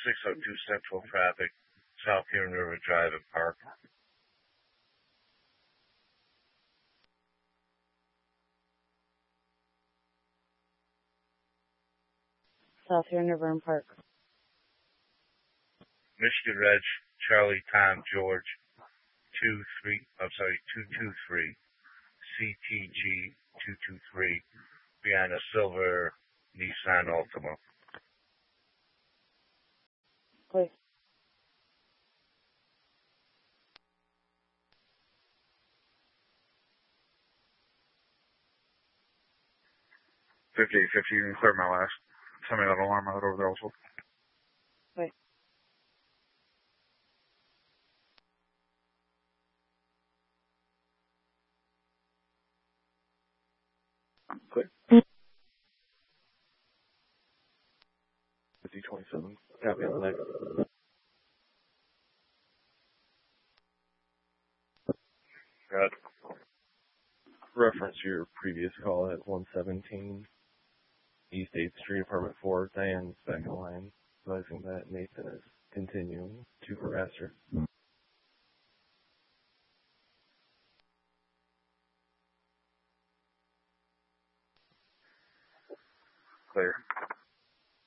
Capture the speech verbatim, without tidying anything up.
six oh two Central traffic, South Huron River Drive and Park. South Huron River and Park. Michigan Reg, Charlie Tom George, two three. I'm sorry, two two three, C T G two two three, behind a silver Nissan Altima. Clear. fifty-eight fifty, you can clear my last. Send me that alarm out over there also. Clear. Clear. fifty twenty-seven. Copy on the next. Got reference your previous call at one seventeen East eighth Street, Apartment four, Diane's back in line, advising that Nathan is continuing to harass her. Clear.